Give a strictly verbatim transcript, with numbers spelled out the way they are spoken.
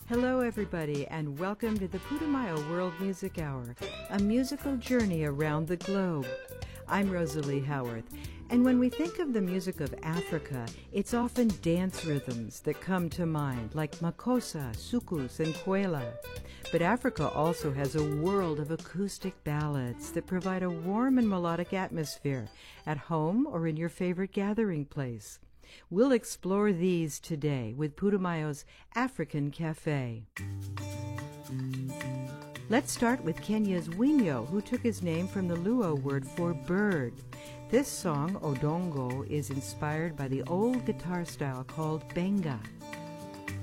Hello, everybody, and welcome to the Putumayo World Music Hour, a musical journey around the globe. I'm Rosalie Howarth, and when we think of the music of Africa, it's often dance rhythms that come to mind, like makossa, sukus, and kwela. But Africa also has a world of acoustic ballads that provide a warm and melodic atmosphere at home or in your favorite gathering place. We'll explore these today with Putumayo's African Cafe. Let's start with Kenya's Winyo, who took his name from the Luo word for bird. This song, Odongo, is inspired by the old guitar style called benga.